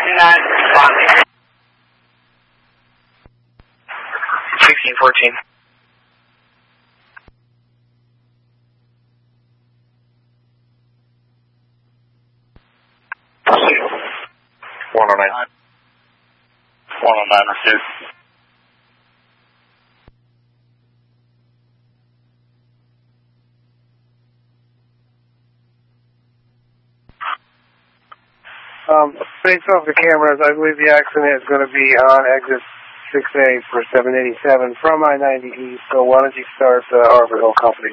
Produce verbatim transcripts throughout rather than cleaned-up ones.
Engine nine, responding. sixteen fourteen. one oh nine. one oh nine, received. Um, based off the cameras, I believe the accident is going to be on exit six A for seven eighty-seven from I ninety East, so why don't you start uh, Harbor Hill Company?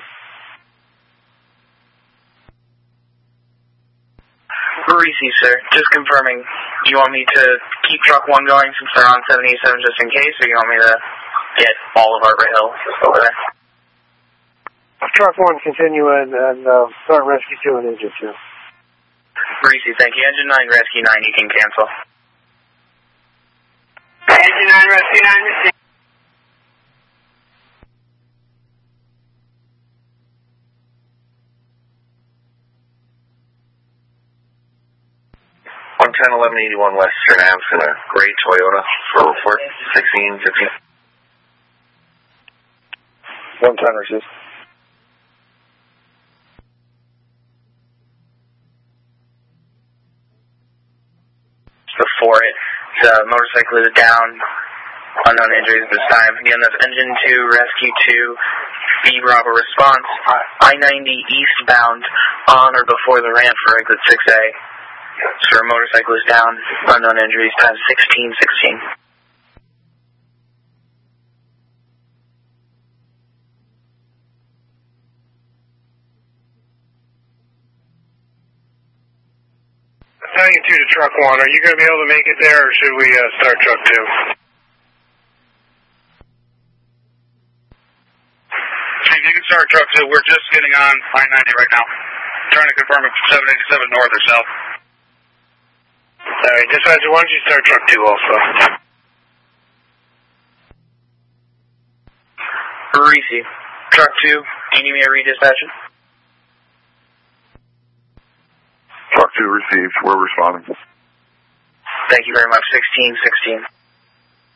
Parisi, sir. Just confirming. Do you want me to keep truck one going since they're on seven eighty-seven just in case, or do you want me to get all of Harbor Hill over there? Truck one, continue and, and uh, start rescue two and engine two. Parisi, thank you. Engine nine, rescue nine, you can cancel. Engine nine, rescue nine, received. one ten eleven eighty-one Western Ave in a gray Toyota for report, sixteen fifteen. one ten received. Before it, the motorcycle is down, unknown injuries this time. Again, that's engine two, rescue two, B Bravo response, I ninety eastbound on or before the ramp for exit six A. Sir, motorcycle is down, unknown injuries, time sixteen sixteen. Battalion two to truck one, are you going to be able to make it there, or should we uh, start truck two? Chief, you can start truck two. We're just getting on I ninety right now. Trying to confirm if seven eighty-seven north or south. Alright, dispatcher, why don't you start truck two also? Parisi, truck two, do you need me to redispatch? Truck two received. We're responding. Thank you very much. sixteen sixteen.